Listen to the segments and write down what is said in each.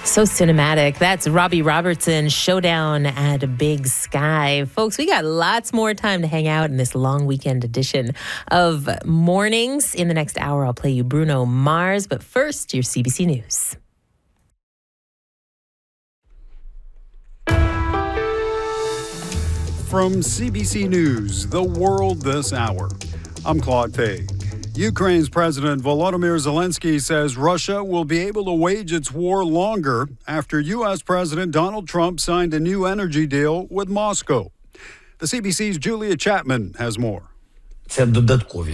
So cinematic. That's Robbie Robertson, Showdown at Big Sky. Folks, we got lots more time to hang out in this long weekend edition of Mornings. In the next hour, I'll play you Bruno Mars. But first, your CBC News. From CBC News, The World This Hour, I'm Claude Fay. Ukraine's President Volodymyr Zelensky says Russia will be able to wage its war longer after U.S. President Donald Trump signed a new energy deal with Moscow. The CBC's Julia Chapman has more. President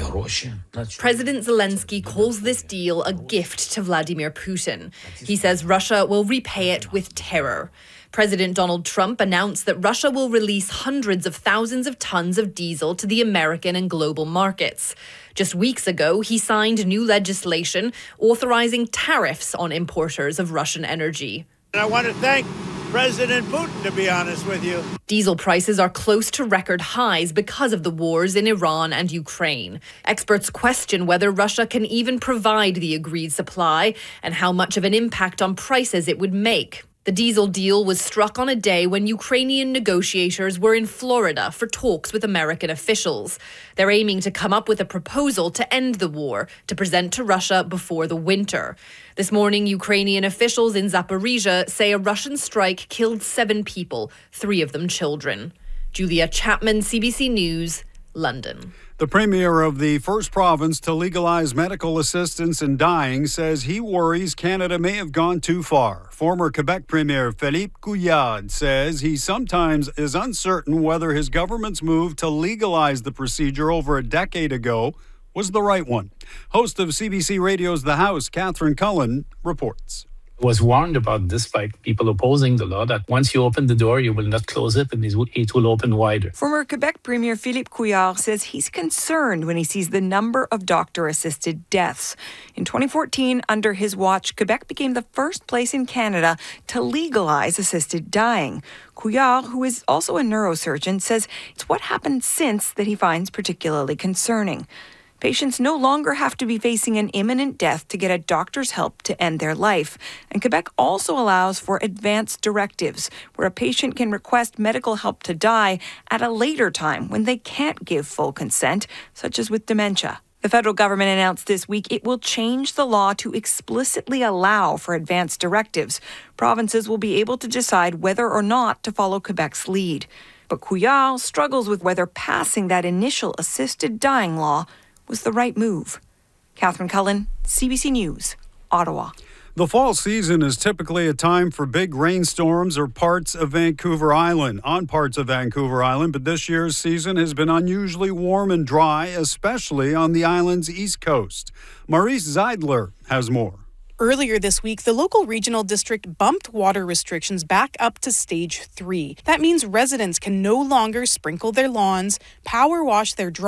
Zelensky calls this deal a gift to Vladimir Putin. He says Russia will repay it with terror. President Donald Trump announced that Russia will release hundreds of thousands of tons of diesel to the American and global markets. Just weeks ago, he signed new legislation authorizing tariffs on importers of Russian energy. I want to thank President Putin, to be honest with you. Diesel prices are close to record highs because of the wars in Iran and Ukraine. Experts question whether Russia can even provide the agreed supply and how much of an impact on prices it would make. The diesel deal was struck on a day when Ukrainian negotiators were in Florida for talks with American officials. They're aiming to come up with a proposal to end the war, to present to Russia before the winter. This morning, Ukrainian officials in Zaporizhia say a Russian strike killed 7 people, 3 of them children. Julia Chapman, CBC News, London. The premier of the first province to legalize medical assistance in dying says he worries Canada may have gone too far. Former Quebec Premier Philippe Couillard says he sometimes is uncertain whether his government's move to legalize the procedure over a decade ago was the right one. Host of CBC Radio's The House, Catherine Cullen, reports. Was warned about this by people opposing the law, that once you open the door, you will not close it and it will open wider. Former Quebec Premier Philippe Couillard says he's concerned when he sees the number of doctor-assisted deaths. In 2014, under his watch, Quebec became the first place in Canada to legalize assisted dying. Couillard, who is also a neurosurgeon, says it's what happened since that he finds particularly concerning. Patients no longer have to be facing an imminent death to get a doctor's help to end their life. And Quebec also allows for advanced directives, where a patient can request medical help to die at a later time when they can't give full consent, such as with dementia. The federal government announced this week it will change the law to explicitly allow for advanced directives. Provinces will be able to decide whether or not to follow Quebec's lead. But Couillard struggles with whether passing that initial assisted dying law was the right move. Catherine Cullen, CBC News, Ottawa. The fall season is typically a time for big rainstorms or parts of Vancouver Island, but this year's season has been unusually warm and dry, especially on the island's east coast. Maurice Zeidler has more. Earlier this week, the local regional district bumped water restrictions back up to stage 3. That means residents can no longer sprinkle their lawns, power wash their